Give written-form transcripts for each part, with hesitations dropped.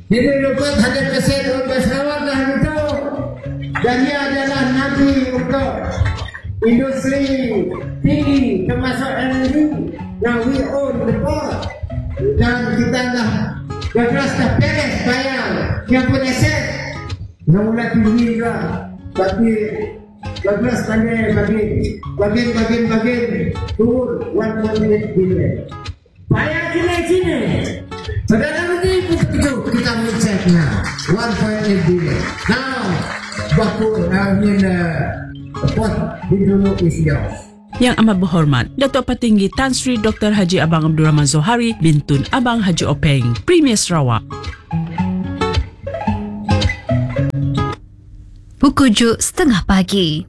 Jadi lupa hanya pesan untuk Sarawak dah itu. Dan dia adalah nabi untuk industri tinggi termasuk energi. Now we own the port. Dan kita dah berkeras dah beres bayar yang pun aset. Yang mula tinggi juga. Tapi berkeras bagi turun 1.8 billion. Bayar kena sini. Saudara nanti itu kita menceknya 1.8 billion. Now, baku pot di dulu is yours. Yang amat berhormat, Datuk Petinggi Tan Sri Dr. Haji Abang Abdul Rahman Zohari Bintun Abang Haji Openg, Premier Sarawak. Pukul 7.30 pagi.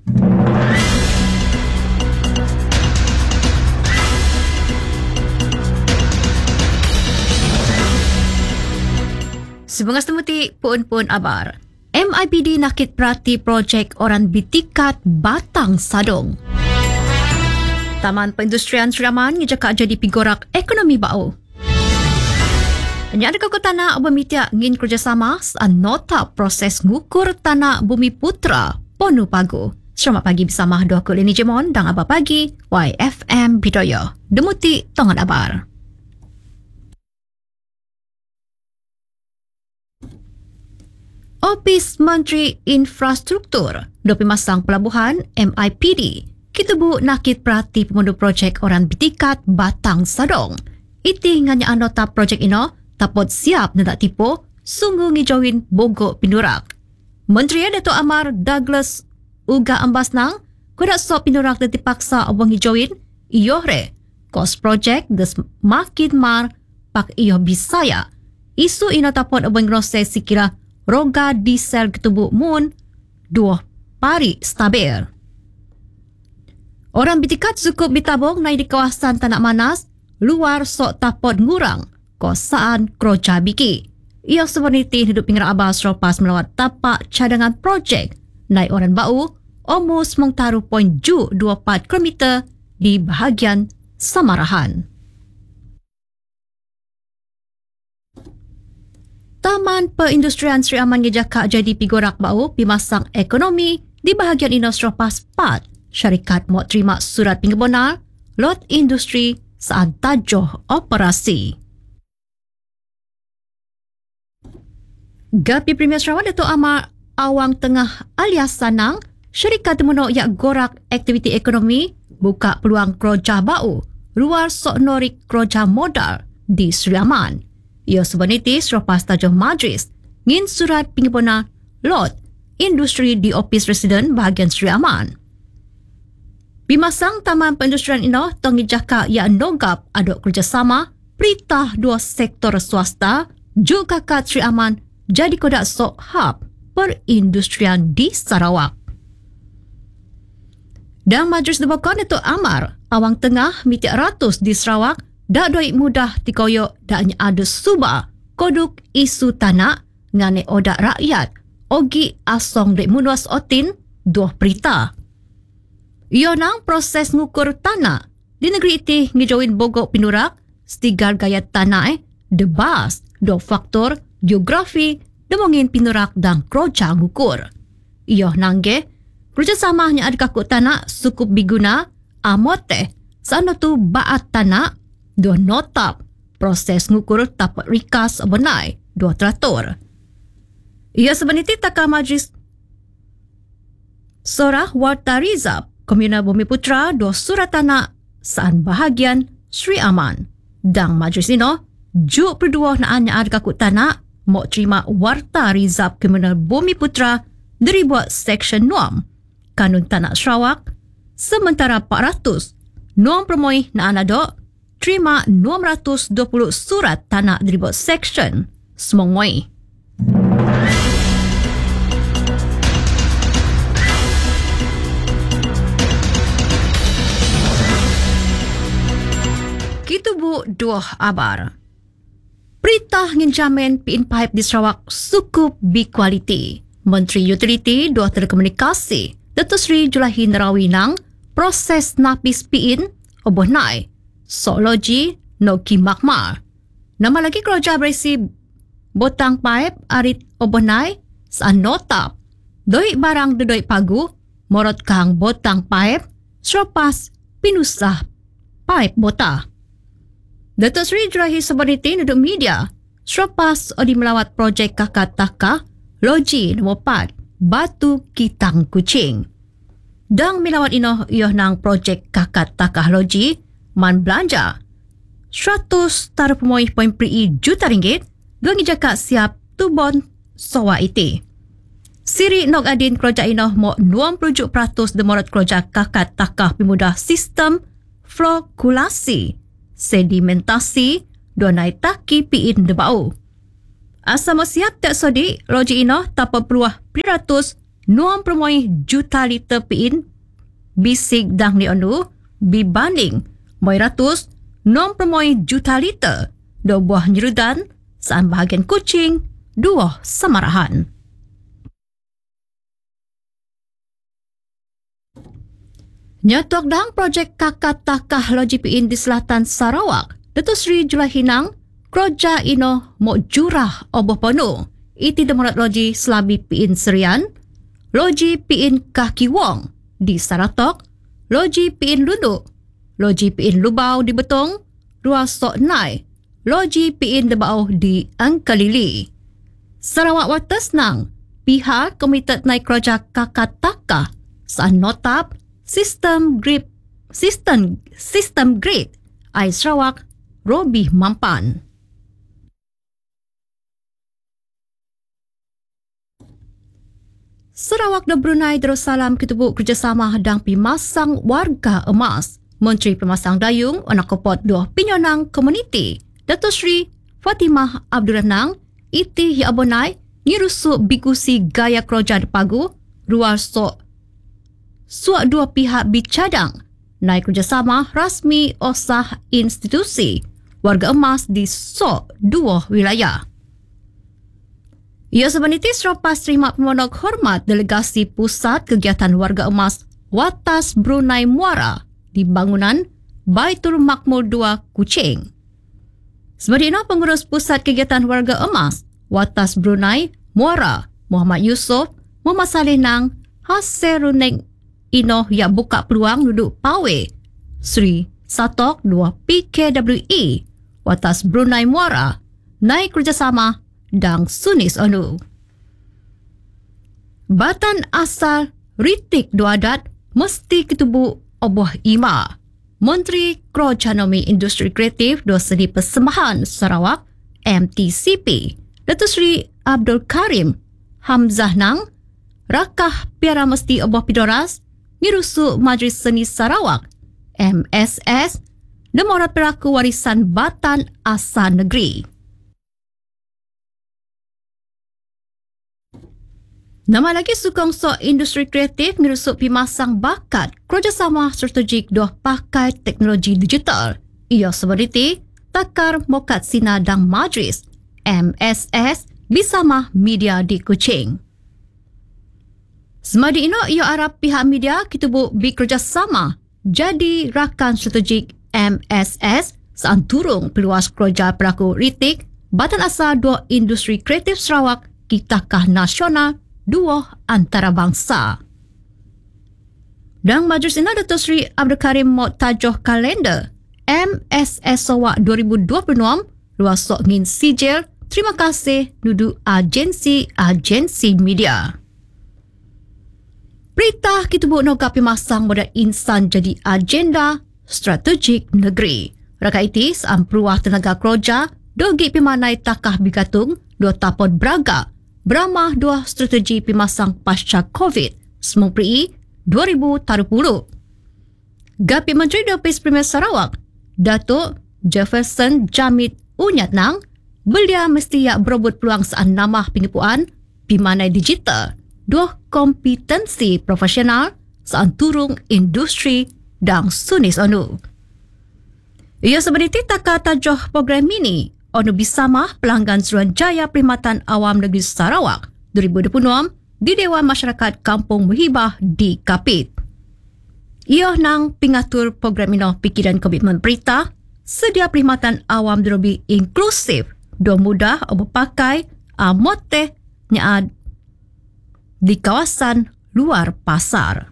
Sebengas temuti pun abar. MIPD nakit perhati projek orang bitikat Batang Sadong. Taman Perindustrian Sri Aman ngejaka jadi pigorak ekonomi bau. Hanya ada kau tanah bermitiak ngin kerjasama saan nota proses ngukur tanah Bumi Putra Ponu Pagu. Selamat pagi bersama dua kulini Jemon dan Abah Pagi YFM Bidoyo. Demuti tongan abar. Ofis Menteri Infrastruktur Dopi Masang Pelabuhan MIPD Kitubu nakit perhati pemandu projek orang bitikat Batang Sadong. Iti nganya anota projek ino tapot siap nak tipu sungguh ngijauin bogok pindurak. Menteri Dato' Amar Douglas Uga Ambasnang kudak sok pindurak dan dipaksa abang ngijauin iyohre kos projek des makin mar pak iyo bisaya. Isu ino tapot abang ngerose sikira roga diesel ketubu mun 2 pari stabil. Orang bitikat cukup bitabong naik di kawasan Tanah Manas, luar sok tapot ngurang, kosaan kroja biki. Ia sebenarnya hidup pinggir abas selepas melawat tapak cadangan projek, naik orang bau, almost mengtaruh poin 24 km di bahagian Samarahan. Taman Perindustrian Sri Aman ngejaka jadi pigorak bau pimasang ekonomi di bahagian ino selepas 4 syarikat mau terima surat pengebonar lot industri saat tajuh operasi. Gapi Premier Sarawak Dato' Amar Awang Tengah alias Sanang, syarikat temenok yak gorak aktiviti ekonomi buka peluang kroja bau luar sok norik kroja modal di Sri Aman. Ia sebenarnya selepas tajuh majlis ngin surat pengebonar lot industri di Opis Residen bahagian Sri Aman. Bimasang Taman Perindustrian ino tongi jaka yang nogap aduk kerjasama perintah dua sektor swasta juga kat Sri Aman jadi kodak sok hub perindustrian di Sarawak. Dan Majlis Debakon itu Amar Awang Tengah mitiak ratus di Sarawak dak doi mudah dikoyok daknya ada subah koduk isu tanah ngane odak rakyat ogi asong dek munuas otin dua perita. Ia nang proses ngukur tanah di negeri iti ngejauhin bogok pindurak stigar gaya tanah debas do faktor geografi demongin pindurak dan kroja ngukur. Ia nangge kerjasamanya ada kakuk tanah sukup biguna amote sana tu baat tanah do notap proses ngukur tapak rikas benai do teratur. Ia sebenarnya takal majlis Sorah Warta Rizab Komunal Bumi Putra do surat tanah saan bahagian Sri Aman. Dan majlis ino juk berdua naannya ada kakuk tanah mau terima Warta Rizab Komunal Bumi Putra dari buat Seksyen Nuam Kanun Tanah Sarawak sementara 400 Nuam Permoi naan ada terima 620 surat tanah dari buat Seksyen Semongoi. Kitubu dua abar. Perintah nginjamin PIN pipe di Sarawak cukup berkualiti. Menteri Utiliti dua Telekomunikasi Datuk Seri Julahi Nerawinang proses napis PIN oboh nai. Sologi no kimakmar. Nama lagi kerja berisi botang paip arit obonai saan notap. Doi barang dodoi pagu, morot kang botang paip, sropas pinusah paip bota. Datuk Seri Jurahi Sebeniti nuduk media, sropas odi melawat projek Kakak Taka, Loji nombor 4, Batu Kitang Kuching. Dang milawat inoh iyoh nang projek Kakak Taka Loji, man belanja 100.3 juta ringgit, dongi jaka siap tubon sowa iti. Siri nog adin kerja inoh mo 20% demorot kerja Kakak Taka pimudah sistem flokulasi, sedimentasi, donai taki piin debau. Asa mo siap tak sodi, loji inoh tapa peluah 290 juta liter piin bisik dang ni onu bibanding 190 juta liter do buah nyerudan saan bahagian Kuching, 2 Samarahan. Nyatuk dang projek Kakak Takah Loji Piin di Selatan Sarawak, Datuk Seri Julahinang, kerja ino mo jurah oboh penuh. Iti demorat loji Selabi Piin Serian, Loji Piin Kaki Wong di Saratok, Loji Piin Lunduk, Loji Piin Lubau di Betong, Ruas Sok Nai, Loji Piin Debau di Angkalili. Sarawak Watas nang, pihak Komited Naik Kerja Kakak Takah, saan notap, Sistem grid ai Sarawak Robi Mampan. Sarawak dan Brunei Darussalam ketubuk kerjasama hadang pimasang warga emas. Menteri Pemasang Dayung anak kopot 2 Pinyonang Komuniti Datuk Seri Fatimah Abdul Ranang iti hi abonai ngirusuk bikusi gaya kerja depagu ruar sok suak dua pihak bicadang naik kerjasama rasmi osah institusi warga emas di sok 2 wilayah. Ia sebenarnya selepas terima pemonok hormat delegasi Pusat Kegiatan Warga Emas Watas Brunei Muara di bangunan Baitul Makmur 2 Kuching. Sebenarnya pengurus Pusat Kegiatan Warga Emas Watas Brunei Muara Muhammad Yusof memasalinang hasil runek inoh yang buka peluang duduk pawe Sri Satok 2 PKWE Watas Brunei Muara naik kerjasama dan Sunis Onu. Batan asal Ritik Duadat mesti ketubuk oboh ima. Menteri Kronomi Industri Kreatif do Seni Persembahan Sarawak MTCP Datuk Seri Abdul Karim Hamzah Nang rakah piara mesti oboh pidoras ngirusuk Majlis Seni Sarawak MSS demorat peraku warisan Batan Asal Negeri. Nama lagi sukong sok industri kreatif ngirusuk pimasang bakat kerjasama strategik doh pakai teknologi digital. Ia seperti takar mokat sina dang Majlis MSS bersama media di Kuching. Semadi ino ia harap pihak media kitubuk bekerjasama jadi rakan strategik MSS saan turung peluas kerja pelaku ritik Batan Asal 2 Industri Kreatif Sarawak Kitakah Nasional 2 antarabangsa. Dan majlis ini Datuk Seri Abdul Karim Moktajoh kalender MSS Sarawak 2026 luas sok ngin sijil terima kasih duduk agensi media. Berita kitubuk noga pimasang pada insan jadi agenda strategik negeri. Raka iti saan peruah tenaga kerja dogi pimanai takah bigatung 2 tapot beraga beramah 2 strategi pimasang pasca COVID-19 2030. Gapi Menteri Dapis Premier Sarawak Datuk Jefferson Jamit Unyat Nang belia mesti yak berobot peluang saan namah penipuan pimanai digital 2 kompetensi profesional saan turung industri dan Sunis Onu. Ia sebenarnya takah tajuh program ini Onu Bisamah Pelanggan Suruhanjaya Perkhidmatan Awam Negeri Sarawak 2026 di Dewan Masyarakat Kampung Muhibah di Kapit. Ia nang pengatur program ini pikiran komitmen berita sedia perkhidmatan awam lebih inklusif do mudah berpakai moteh nya di kawasan luar pasar.